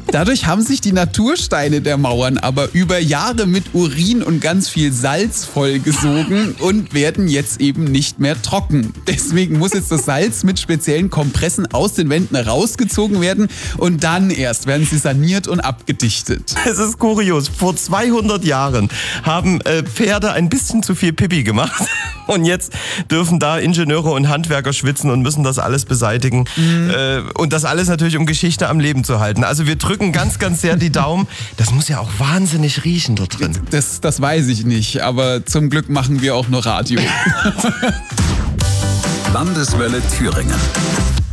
Dadurch haben sich die Natursteine der Mauern aber über Jahre mit Urin und ganz viel Salz vollgesogen und werden jetzt eben nicht mehr trocken. Deswegen muss jetzt das Salz mit speziellen Kompressen aus den Wänden rausgezogen werden und dann erst werden sie saniert und abgedichtet. Es ist kurios. Vor 200 Jahren haben Pferde ein bisschen zu viel Pipi gemacht und jetzt dürfen da Ingenieure und Handwerker schwitzen und müssen das alles beseitigen. Und das alles natürlich, um Geschichte am Leben zu halten. Also wir drücken ganz, ganz sehr die Daumen. Das muss ja auch wahnsinnig riechen dort drin. Das weiß ich nicht, aber zum Glück machen wir auch nur Radio. Landeswelle Thüringen.